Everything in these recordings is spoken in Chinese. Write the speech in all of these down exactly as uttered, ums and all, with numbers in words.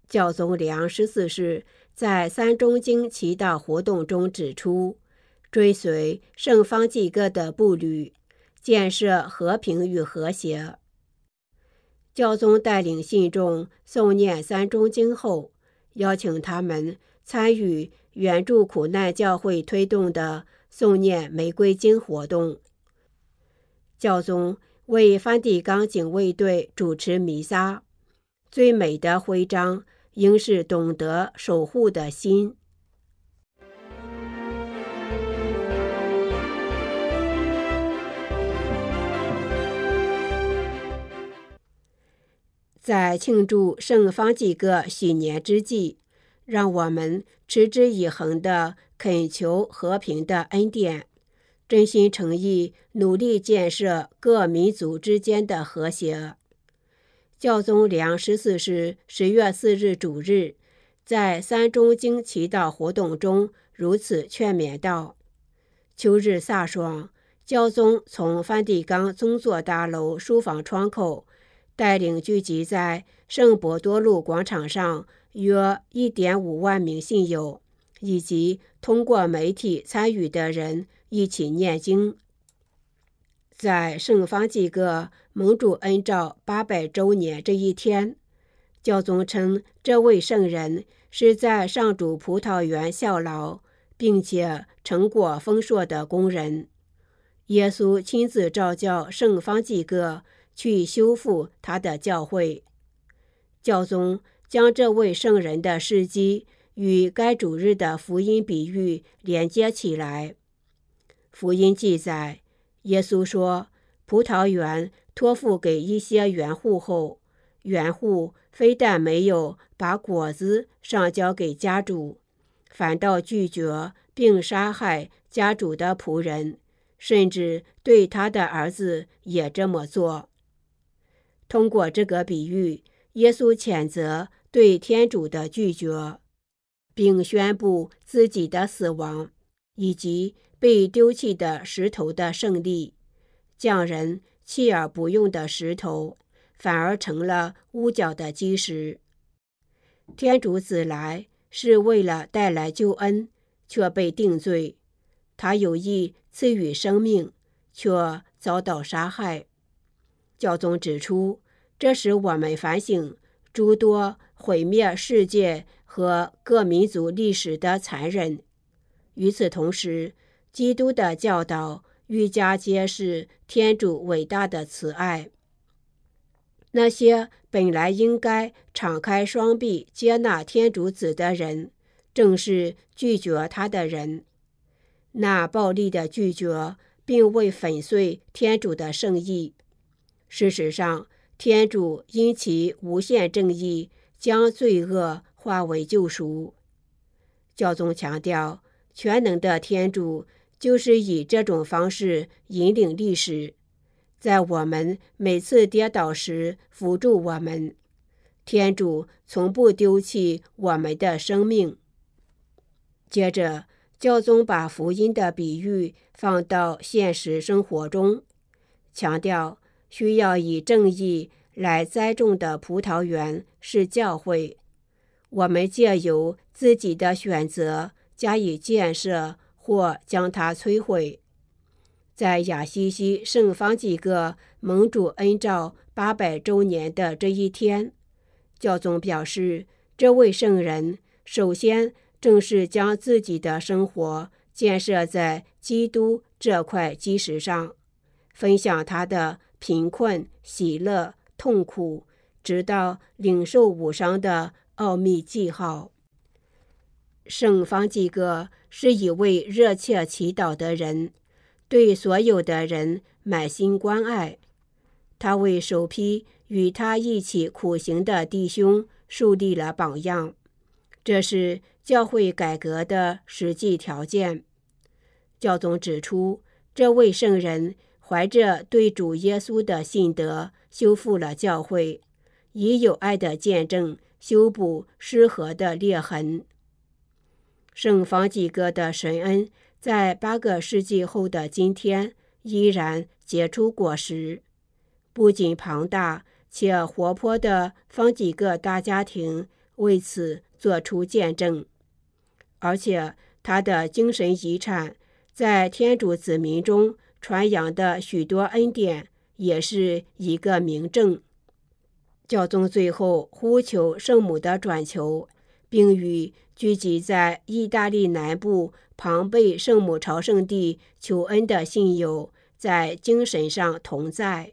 教宗良十四世在三中经祈祷活动中指出，追随圣方济各的步履，建设和平与和谐。教宗带领信众诵念三中经后，邀请他们参与援助苦难教会推动的诵念玫瑰经活动。教宗为梵蒂冈警卫队主持弥撒，最美的徽章应是懂得守护的心。在庆祝圣方济各喜年之际，让我们持之以恒地恳求和平的恩典，真心诚意努力建设各民族之间的和谐。教宗良十四世十月四日主日在三中经祈祷活动中如此劝勉道：秋日飒爽，教宗从梵蒂冈宗座大楼书房窗口带领聚集在圣伯多禄广场上约 一点五万名信友以及通过媒体参与的人一起念经。在圣方济各蒙主恩召八百周年这一天，教宗称这位圣人是在上主葡萄园效劳并且成果丰硕的工人。耶稣亲自召叫圣方济各去修复他的教会。教宗将这位圣人的事迹与该主日的福音比喻连接起来。福音记载，耶稣说，葡萄园托付给一些园户后，园户非但没有把果子上交给家主，反倒拒绝并杀害家主的仆人，甚至对他的儿子也这么做。通过这个比喻，耶稣谴责对天主的拒绝，并宣布自己的死亡以及被丢弃的石头的胜利，匠人弃而不用的石头反而成了屋角的基石。天主子来是为了带来救恩，却被定罪；他有意赐予生命，却遭到杀害。教宗指出，这使我们反省诸多毁灭世界和各民族历史的残忍。与此同时，基督的教导愈加揭示天主伟大的慈爱。那些本来应该敞开双臂接纳天主子的人，正是拒绝他的人。那暴力的拒绝并未粉碎天主的圣意。事实上，天主因其无限正义将罪恶化为救赎。教宗强调，全能的天主就是以这种方式引领历史，在我们每次跌倒时扶助我们。天主从不丢弃我们的生命。接着，教宗把福音的比喻放到现实生活中，强调需要以正义来栽种的葡萄园是教会，我们借由自己的选择加以建设或将它摧毁。在亚西西圣方济各蒙主恩召八百周年的这一天，教宗表示，这位圣人首先正是将自己的生活建设在基督这块基石上，分享他的贫困、喜乐、痛苦，直到领受无伤的奥秘记号。圣方济各是一位热切祈祷的人，对所有的人满心关爱。他为首批与他一起苦行的弟兄树立了榜样，这是教会改革的实际条件。教宗指出，这位圣人怀着对主耶稣的信德修复了教会，以有爱的见证修补失和的裂痕。圣方济各的神恩在八个世纪后的今天依然结出果实。不仅庞大且活泼的方济各大家庭为此做出见证。而且他的精神遗产在天主子民中传扬的许多恩典也是一个明证。教宗最后呼求圣母的转求，并与聚集在意大利南部庞贝圣母朝圣地求恩的信友在精神上同在。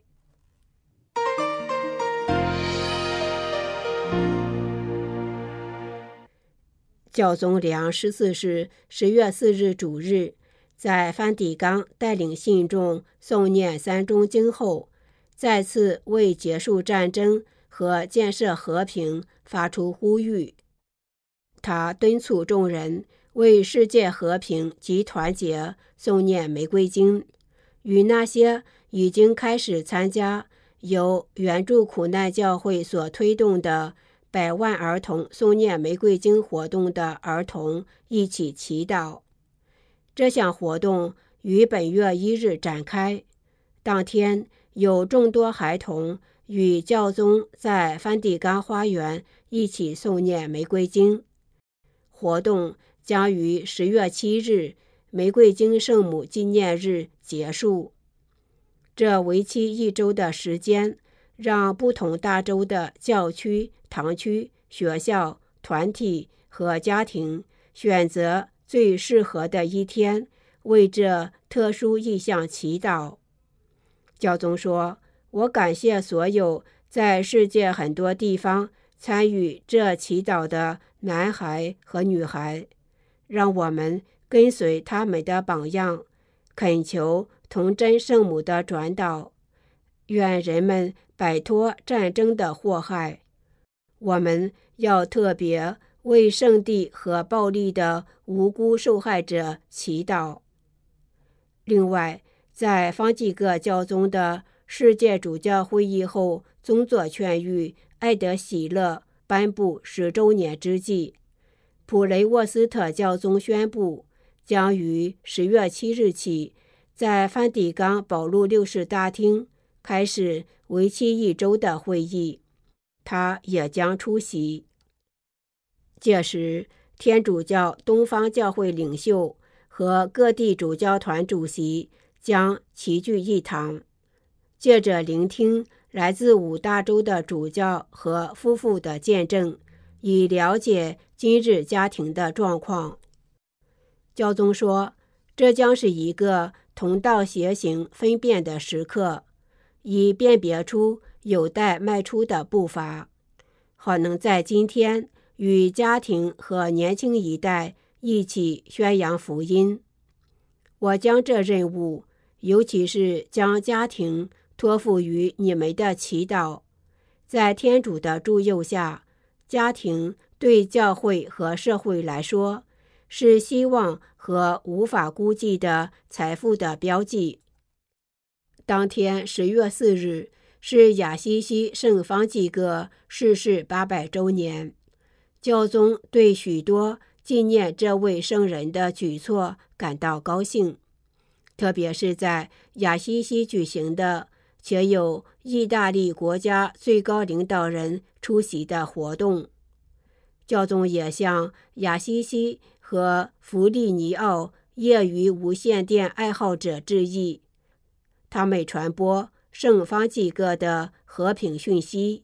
教宗良昂十四世十月四日主日，在梵蒂冈带领信众诵念三中经后，再次为结束战争和建设和平发出呼吁。他敦促众人为世界和平及团结诵念玫瑰经，与那些已经开始参加由援助苦难教会所推动的百万儿童诵念玫瑰经活动的儿童一起祈祷。这项活动于本月一日展开，当天有众多孩童与教宗在梵蒂冈花园一起诵念玫瑰经。活动将于十月七日玫瑰经圣母纪念日结束。这为期一周的时间，让不同大洲的教区、堂区、学校、团体和家庭选择最适合的一天，为这特殊意向祈祷。教宗说：“我感谢所有在世界很多地方参与这祈祷的男孩和女孩，让我们跟随他们的榜样，恳求童真圣母的转导，愿人们摆脱战争的祸害。我们要特别为圣地和暴力的无辜受害者祈祷。”另外，在方济各教宗的世界主教会议后宗座劝谕爱德喜乐颁布十周年之际，普雷沃斯特教宗宣布将于十月七日起在梵蒂冈保禄六世大厅开始为期一周的会议，他也将出席。届时，天主教东方教会领袖和各地主教团主席将齐聚一堂，借着聆听来自五大洲的主教和夫妇的见证，以了解今日家庭的状况。教宗说，这将是一个同道协行分辨的时刻，以辨别出有待迈出的步伐，好能在今天与家庭和年轻一代一起宣扬福音。我将这任务，尤其是将家庭托付于你们的祈祷。在天主的助佑下，家庭对教会和社会来说是希望和无法估计的财富的标记。当天十月四日是亚西西圣方济各逝世八百周年，教宗对许多纪念这位圣人的举措感到高兴，特别是在亚西西举行的且有意大利国家最高领导人出席的活动。教宗也向亚西西和弗利尼奥业余无线电爱好者致意，他们传播圣方济各的和平讯息。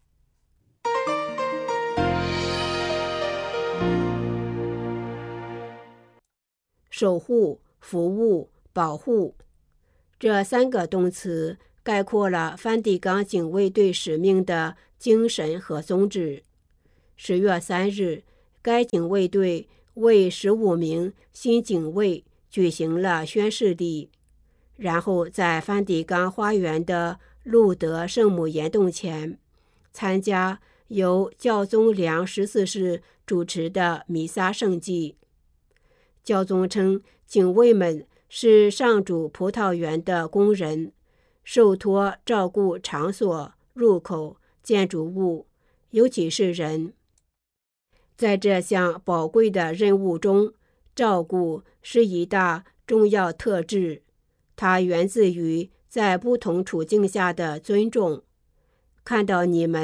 守护、服务、保护，这三个动词概括了梵蒂冈警卫队使命的精神和宗旨。十月三日，该警卫队为十五名新警卫举行了宣誓礼，然后在梵蒂冈花园的路德圣母岩洞前参加由教宗良昂十四世主持的弥撒圣祭。教宗称，警卫们是上主葡萄园的工人，受托照顾场所、入口、建筑物，尤其是人。在这项宝贵的任务中，照顾是一大重要特质，它源自于在不同处境下的尊重。看到你们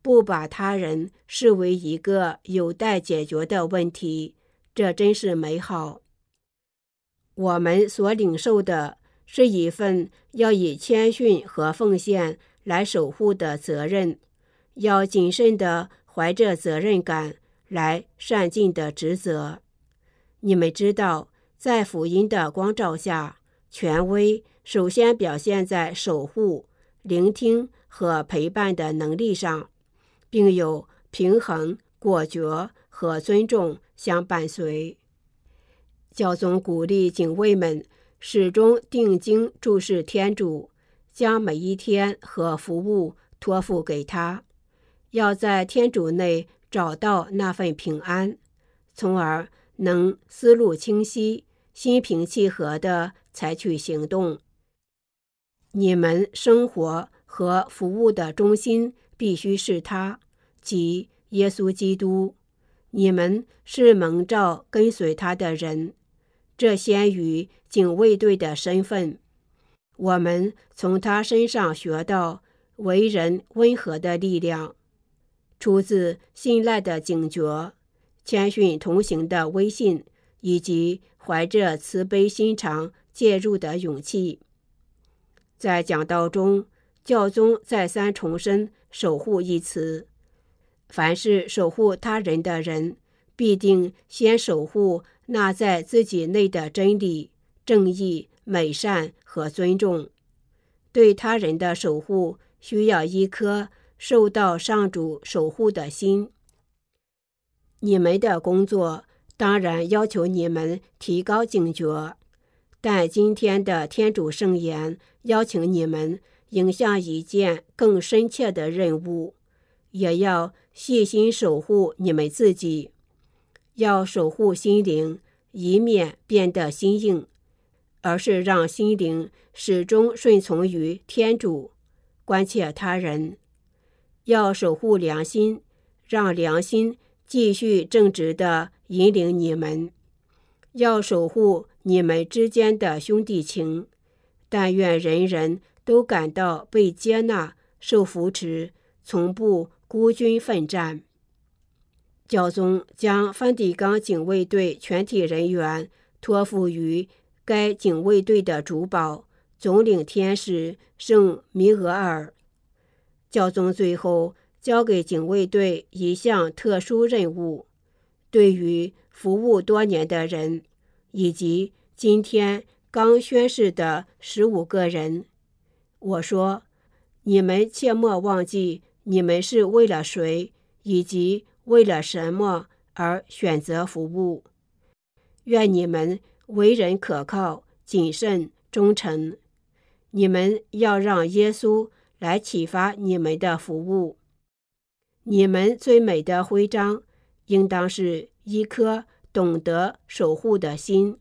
不把他人视为一个有待解决的问题，这真是美好。我们所领受的是一份要以谦逊和奉献来守护的责任，要谨慎地怀着责任感来善尽的职责。你们知道，在福音的光照下，权威首先表现在守护、聆听和陪伴的能力上，并有平衡、果决和尊重相伴随。教宗鼓励警卫们始终定睛注视天主，将每一天和服务托付给他，要在天主内找到那份平安，从而能思路清晰、心平气和地采取行动。你们生活和服务的中心必须是他，即耶稣基督。你们是蒙召跟随他的人，这先于警卫队的身份。我们从他身上学到为人温和的力量，出自信赖的警觉、谦逊同行的威信，以及怀着慈悲心肠介入的勇气。在讲道中，教宗再三重申守护一词。凡是守护他人的人，必定先守护那在自己内的真理、正义、美善和尊重。对他人的守护需要一颗受到上主守护的心。你们的工作当然要求你们提高警觉，但今天的天主圣言邀请你们迎向一件更深切的任务，也要细心守护你们自己，要守护心灵，以免变得心硬，而是让心灵始终顺从于天主，关切他人。要守护良心，让良心继续正直地引领你们。要守护你们之间的兄弟情，但愿人人都感到被接纳、受扶持，从不孤军奋战。教宗将梵蒂冈警卫队全体人员托付于该警卫队的主保、总领天使圣弥额尔。教宗最后交给警卫队一项特殊任务，对于服务多年的人，以及今天刚宣誓的十五个人，我说：你们切莫忘记，你们是为了谁，以及为了什么而选择服务。愿你们为人可靠、谨慎、忠诚。你们要让耶稣来启发你们的服务。你们最美的徽章，应当是一颗懂得守护的心。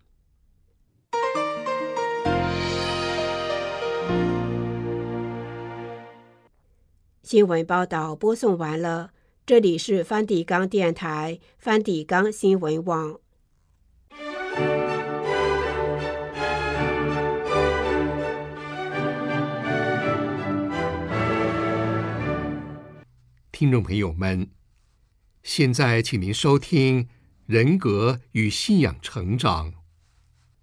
新闻报道播送完了，这里是梵蒂冈电台梵蒂冈新闻网。 听众朋友们，现在请您收听《人格与信仰成长》，